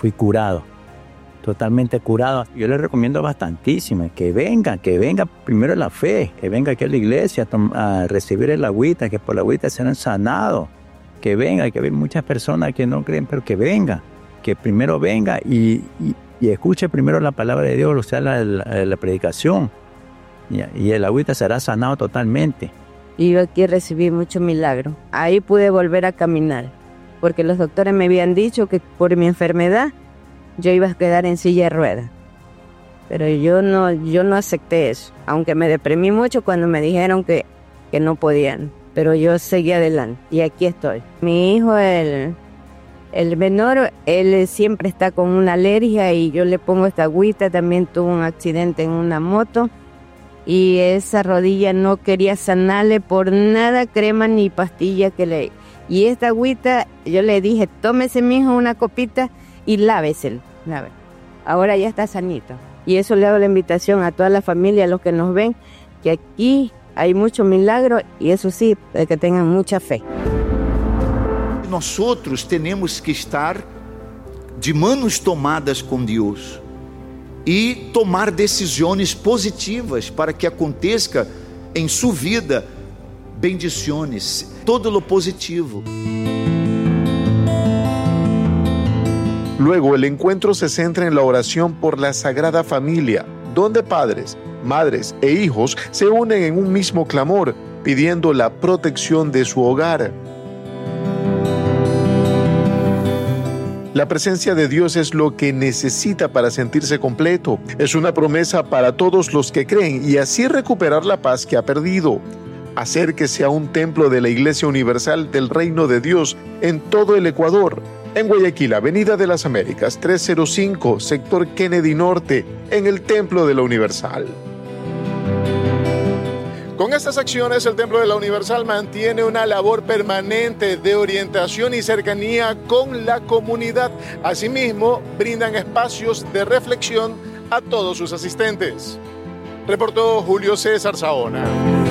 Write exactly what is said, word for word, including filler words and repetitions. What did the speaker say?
fui curado, totalmente curado. Yo les recomiendo bastantísimo que vengan, que venga primero la fe, que venga aquí a la iglesia a, tom- a recibir el agüita, que por la agüita serán sanados. Que venga, que hay muchas personas que no creen, pero que venga, que primero venga y, y, y escuche primero la palabra de Dios, o sea, la, la, la predicación, y, y el agüita será sanado totalmente. Y yo aquí recibí mucho milagro. Ahí pude volver a caminar, porque los doctores me habían dicho que por mi enfermedad yo iba a quedar en silla de ruedas. Pero yo no, yo no acepté eso, aunque me deprimí mucho cuando me dijeron que, que no podían. Pero yo seguí adelante y aquí estoy. Mi hijo, el, el menor, él siempre está con una alergia y yo le pongo esta agüita. También tuvo un accidente en una moto y esa rodilla no quería sanarle por nada, crema ni pastilla que le... Y esta agüita, yo le dije, tómese mi hijo una copita y láveselo. Láve. Ahora ya está sanito. Y eso le hago la invitación a toda la familia, a los que nos ven, que aquí hay mucho milagro y eso sí, de que tengan mucha fe. Nosotros tenemos que estar de manos tomadas com Deus e tomar decisões positivas para que aconteça em sua vida bendições, todo lo positivo. Luego el encuentro se centra en la oración por la Sagrada Familia, donde padres, madres e hijos se unen en un mismo clamor, pidiendo la protección de su hogar. La presencia de Dios es lo que necesita para sentirse completo. Es una promesa para todos los que creen y así recuperar la paz que ha perdido. Acérquese a un templo de la Iglesia Universal del Reino de Dios en todo el Ecuador. En Guayaquil, Avenida de las Américas, trescientos cinco, sector Kennedy Norte, en el Templo de la Universal. Con estas acciones, el Templo de la Universal mantiene una labor permanente de orientación y cercanía con la comunidad. Asimismo, brindan espacios de reflexión a todos sus asistentes. Reportó Julio César Saona.